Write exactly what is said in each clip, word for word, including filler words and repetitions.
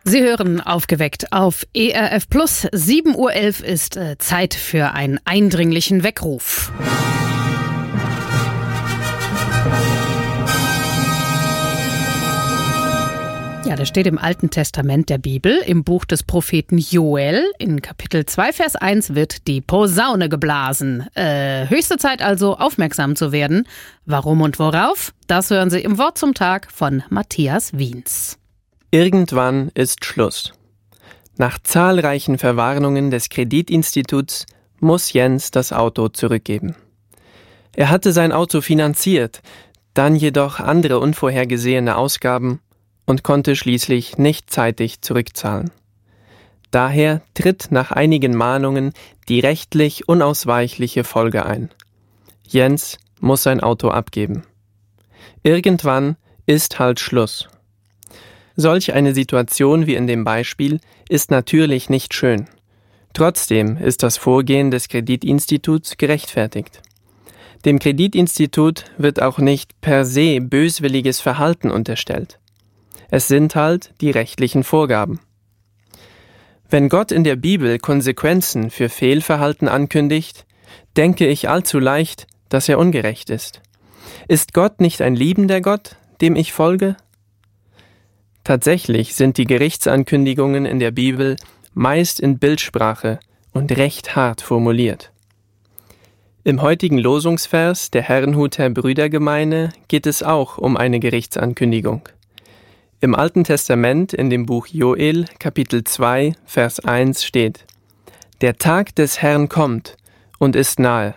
Sie hören aufgeweckt auf E R F Plus. sieben Uhr elf ist äh, Zeit für einen eindringlichen Weckruf. Ja, das steht im Alten Testament der Bibel, im Buch des Propheten Joel. In Kapitel zwei, Vers eins wird die Posaune geblasen. Äh, höchste Zeit also, aufmerksam zu werden. Warum und worauf? Das hören Sie im Wort zum Tag von Matthias Wiens. Irgendwann ist Schluss. Nach zahlreichen Verwarnungen des Kreditinstituts muss Jens das Auto zurückgeben. Er hatte sein Auto finanziert, dann jedoch andere unvorhergesehene Ausgaben und konnte schließlich nicht zeitig zurückzahlen. Daher tritt nach einigen Mahnungen die rechtlich unausweichliche Folge ein. Jens muss sein Auto abgeben. Irgendwann ist halt Schluss. Solch eine Situation wie in dem Beispiel ist natürlich nicht schön. Trotzdem ist das Vorgehen des Kreditinstituts gerechtfertigt. Dem Kreditinstitut wird auch nicht per se böswilliges Verhalten unterstellt. Es sind halt die rechtlichen Vorgaben. Wenn Gott in der Bibel Konsequenzen für Fehlverhalten ankündigt, denke ich allzu leicht, dass er ungerecht ist. Ist Gott nicht ein liebender Gott, dem ich folge? Tatsächlich sind die Gerichtsankündigungen in der Bibel meist in Bildsprache und recht hart formuliert. Im heutigen Losungsvers der Herrnhuter Brüdergemeine geht es auch um eine Gerichtsankündigung. Im Alten Testament in dem Buch Joel, Kapitel zwei, Vers eins steht: Der Tag des Herrn kommt und ist nahe.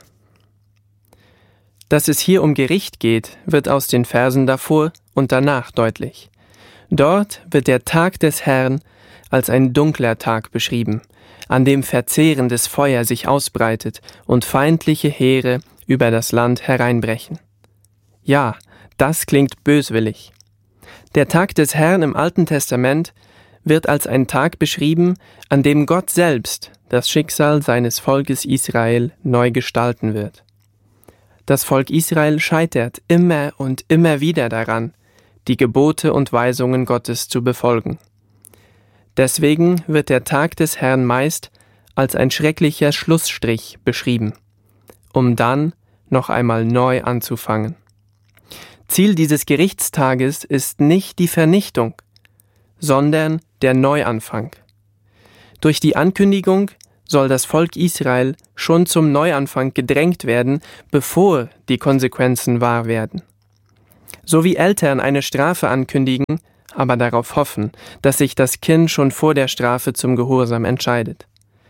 Dass es hier um Gericht geht, wird aus den Versen davor und danach deutlich. Dort wird der Tag des Herrn als ein dunkler Tag beschrieben, an dem verzehrendes Feuer sich ausbreitet und feindliche Heere über das Land hereinbrechen. Ja, das klingt böswillig. Der Tag des Herrn im Alten Testament wird als ein Tag beschrieben, an dem Gott selbst das Schicksal seines Volkes Israel neu gestalten wird. Das Volk Israel scheitert immer und immer wieder daran, die Gebote und Weisungen Gottes zu befolgen. Deswegen wird der Tag des Herrn meist als ein schrecklicher Schlussstrich beschrieben, um dann noch einmal neu anzufangen. Ziel dieses Gerichtstages ist nicht die Vernichtung, sondern der Neuanfang. Durch die Ankündigung soll das Volk Israel schon zum Neuanfang gedrängt werden, bevor die Konsequenzen wahr werden. So wie Eltern eine Strafe ankündigen, aber darauf hoffen, dass sich das Kind schon vor der Strafe zum Gehorsam entscheidet.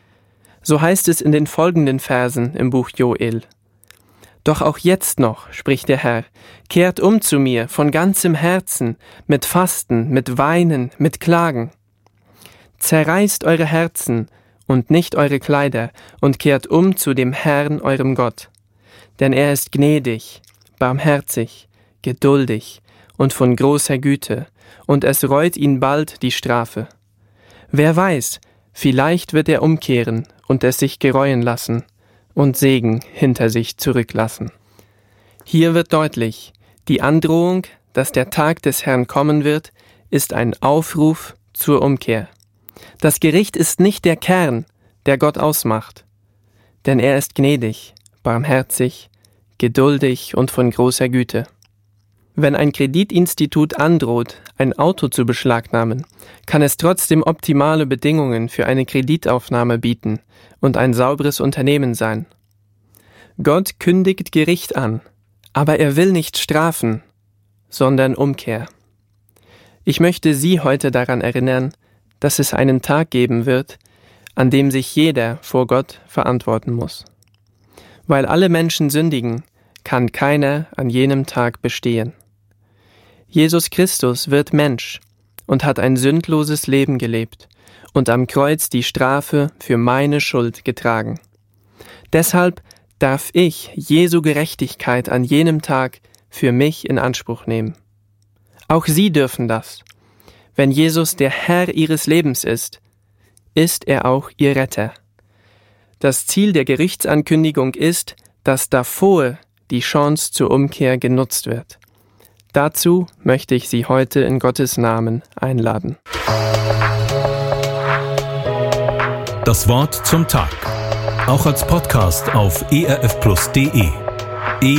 So heißt es in den folgenden Versen im Buch Joel: Doch auch jetzt noch, spricht der Herr, kehrt um zu mir von ganzem Herzen, mit Fasten, mit Weinen, mit Klagen. Zerreißt eure Herzen und nicht eure Kleider und kehrt um zu dem Herrn, eurem Gott. Denn er ist gnädig, barmherzig, geduldig und von großer Güte, und es reut ihn bald die Strafe. Wer weiß, vielleicht wird er umkehren und es sich gereuen lassen und Segen hinter sich zurücklassen. Hier wird deutlich, die Androhung, dass der Tag des Herrn kommen wird, ist ein Aufruf zur Umkehr. Das Gericht ist nicht der Kern, der Gott ausmacht, denn er ist gnädig, barmherzig, geduldig und von großer Güte. Wenn ein Kreditinstitut androht, ein Auto zu beschlagnahmen, kann es trotzdem optimale Bedingungen für eine Kreditaufnahme bieten und ein sauberes Unternehmen sein. Gott kündigt Gericht an, aber er will nicht strafen, sondern Umkehr. Ich möchte Sie heute daran erinnern, dass es einen Tag geben wird, an dem sich jeder vor Gott verantworten muss. Weil alle Menschen sündigen, kann keiner an jenem Tag bestehen. Jesus Christus wird Mensch und hat ein sündloses Leben gelebt und am Kreuz die Strafe für meine Schuld getragen. Deshalb darf ich Jesu Gerechtigkeit an jenem Tag für mich in Anspruch nehmen. Auch Sie dürfen das. Wenn Jesus der Herr Ihres Lebens ist, ist er auch Ihr Retter. Das Ziel der Gerichtsankündigung ist, dass davor die Chance zur Umkehr genutzt wird. Dazu möchte ich Sie heute in Gottes Namen einladen. Das Wort zum Tag. Auch als Podcast auf e r f plus punkt d e.